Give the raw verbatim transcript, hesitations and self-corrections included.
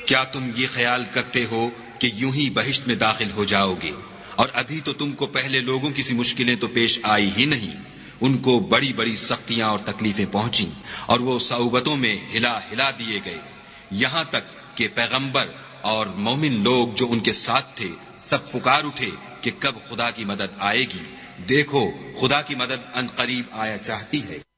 क्या तुम ये ख्याल करते हो कि यूं ही बहिश्त में दाखिल हो जाओगे, और अभी तो तुमको पहले लोगों की सी मुश्किलें तो पेश आई ही नहीं। उनको बड़ी बड़ी सख्तियां और तकलीफें पहुंची और वो सऊबतों में हिला हिला दिए गए, यहां तक कि पैगंबर और मोमिन लोग जो उनके साथ थे सब पुकार उठे कि कब खुदा की मदद आएगी। देखो, खुदा की मदद अन करीब आया चाहती है।